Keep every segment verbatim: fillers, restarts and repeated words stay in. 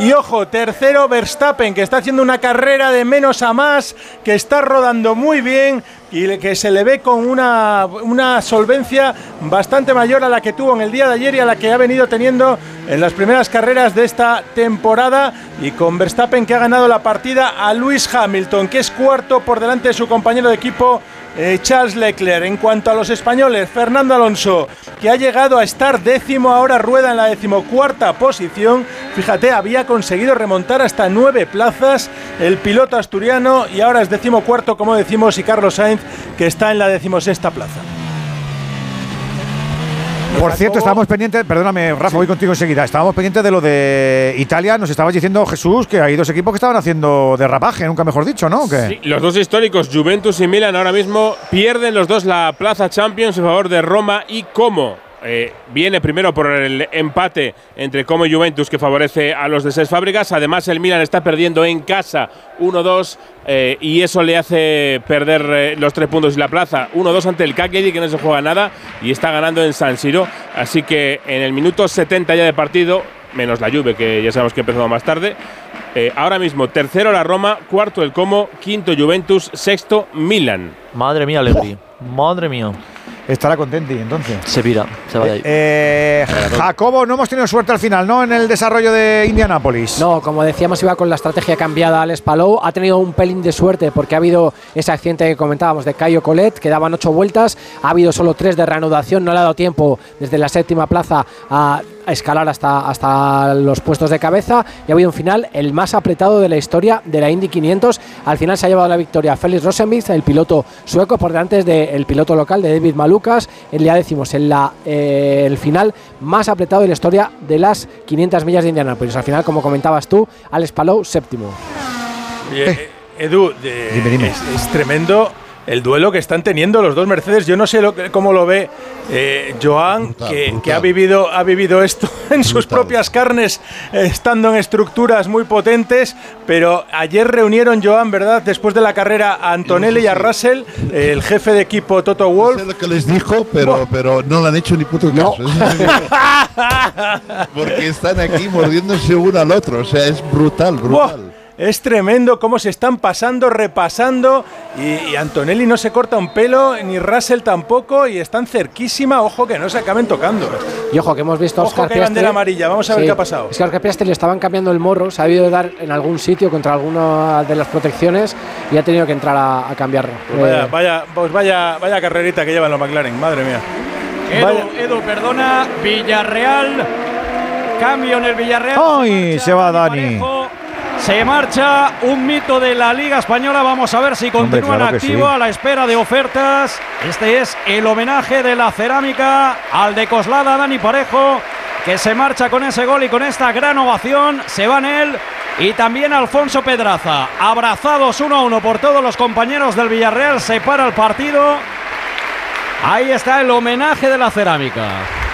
Y ojo, tercero Verstappen, que está haciendo una carrera de menos a más, que está rodando muy bien y que se le ve con una, una solvencia bastante mayor a la que tuvo en el día de ayer y a la que ha venido teniendo en las primeras carreras de esta temporada, y con Verstappen que ha ganado la partida a Lewis Hamilton, que es cuarto por delante de su compañero de equipo eh, Charles Leclerc. En cuanto a los españoles, Fernando Alonso, que ha llegado a estar décimo, ahora rueda en la decimocuarta posición. Fíjate, había conseguido remontar hasta nueve plazas el piloto asturiano y ahora es decimocuarto, como decimos, y Carlos Sainz, que está en la decimosexta plaza. Por cierto, estábamos pendientes, perdóname Rafa, sí. voy contigo enseguida, estábamos pendientes de lo de Italia. Nos estabas diciendo, Jesús, que hay dos equipos que estaban haciendo derrapaje, nunca mejor dicho, ¿no? ¿Qué? Sí, los dos históricos, Juventus y Milan, ahora mismo pierden los dos la plaza Champions en favor de Roma y Como. Eh, viene primero por el empate entre Como y Juventus, que favorece a los de seis fábricas. Además, el Milan está perdiendo en casa uno dos eh, y eso le hace perder eh, los tres puntos y la plaza. uno dos ante el Cagliari, que no se juega nada, y está ganando en San Siro. Así que en el minuto setenta ya de partido, menos la Juve, que ya sabemos que empezó más tarde, eh, ahora mismo tercero la Roma, cuarto el Como, quinto Juventus, sexto Milan. Madre mía, Allegri, oh. madre mía. Estará contenti, entonces. Se pira, se va de ahí. Eh, eh, Jacobo, no hemos tenido suerte al final, ¿no? En el desarrollo de Indianápolis. No, como decíamos, iba con la estrategia cambiada. Alex Palou ha tenido un pelín de suerte porque ha habido ese accidente que comentábamos de Caio Collet, que daban ocho vueltas. Ha habido solo tres de reanudación, no le ha dado tiempo desde la séptima plaza a a escalar hasta, hasta los puestos de cabeza, y ha habido un final el más apretado de la historia de la Indy quinientos. Al final se ha llevado la victoria Felix Rosenqvist, el piloto sueco, por delante del piloto local de David Malukas. En ya decimos, en la, eh, el final más apretado de la historia de las quinientas millas de Indianápolis. Al final, como comentabas tú, Alex Palou, séptimo. Oye, Edu, de, dime, dime. Es, es tremendo el duelo que están teniendo los dos Mercedes. Yo no sé lo, cómo lo ve eh, Joan, brutal, que, brutal. que ha vivido, ha vivido esto en brutal. sus propias carnes, eh, estando en estructuras muy potentes, pero ayer reunieron, Joan, ¿verdad?, después de la carrera a Antonelli sí, sí, sí. y a Russell, eh, el jefe de equipo Toto Wolff. No sé lo que les dijo, pero, oh. pero no le han hecho ni puto caso. No. Porque están aquí mordiéndose uno al otro, o sea, es brutal, brutal. Oh. Es tremendo cómo se están pasando, repasando, y, y Antonelli no se corta un pelo, ni Russell tampoco, y están cerquísima. Ojo que no se acaben tocando. Y ojo que hemos visto a Oscar Ojo que hay bandera amarilla, vamos a sí. ver qué ha pasado. Es que a Oscar Piastri le estaban cambiando el morro, se ha debido dar en algún sitio contra alguna de las protecciones y ha tenido que entrar a, a cambiarlo. Pues vaya, eh. vaya, pues vaya, vaya carrerita que llevan los McLaren, madre mía. Edu, Edu, perdona, Villarreal, cambio en el Villarreal. ¡Ay! Se va Dani. Parejo. Se marcha un mito de la Liga Española. Vamos a ver si continúa en activo sí. a la espera de ofertas. Este es el homenaje de la cerámica al de Coslada, Dani Parejo, que se marcha con ese gol y con esta gran ovación. Se van él y también Alfonso Pedraza. Abrazados uno a uno por todos los compañeros del Villarreal. Se para el partido. Ahí está el homenaje de la cerámica.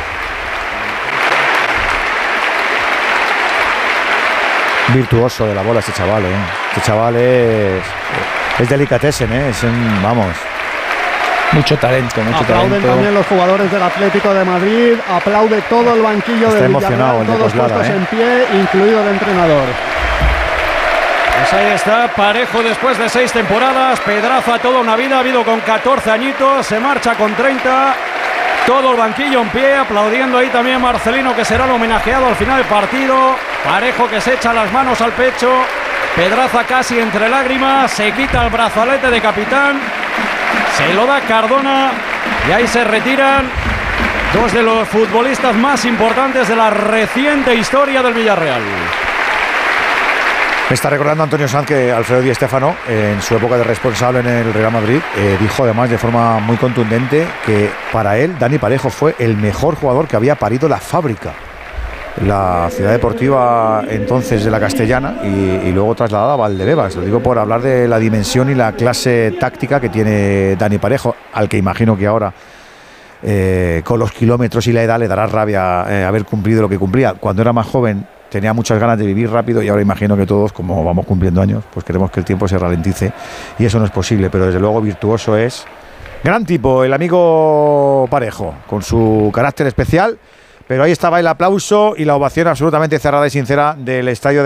Virtuoso de la bola ese chaval, ¿eh? Este chaval es, es delicatessen, ¿eh? Es un, vamos, mucho talento, mucho Aplauden talento. también los jugadores del Atlético de Madrid, aplaude todo el banquillo del Villarreal, todos puestos ¿eh? en pie, incluido el entrenador. Pues ahí está, Parejo después de seis temporadas, Pedraza toda una vida, ha habido con catorce añitos, se marcha con treinta. Todo el banquillo en pie, aplaudiendo ahí también Marcelino, que será el homenajeado al final del partido. Parejo que se echa las manos al pecho. Pedraza casi entre lágrimas, se quita el brazalete de capitán. Se lo da Cardona y ahí se retiran dos de los futbolistas más importantes de la reciente historia del Villarreal. Me está recordando Antonio Sanz que Alfredo Di Stéfano, en su época de responsable en el Real Madrid, eh, dijo además de forma muy contundente que para él Dani Parejo fue el mejor jugador que había parido la fábrica, la ciudad deportiva entonces de la Castellana, y, y luego trasladada a Valdebebas. Lo digo por hablar de la dimensión y la clase táctica que tiene Dani Parejo, al que imagino que ahora eh, con los kilómetros y la edad le dará rabia eh, haber cumplido lo que cumplía. Cuando era más joven tenía muchas ganas de vivir rápido, y ahora imagino que todos, como vamos cumpliendo años, pues queremos que el tiempo se ralentice, y eso no es posible. Pero desde luego virtuoso es. Gran tipo el amigo Parejo, con su carácter especial. Pero ahí estaba el aplauso y la ovación absolutamente cerrada y sincera del estadio de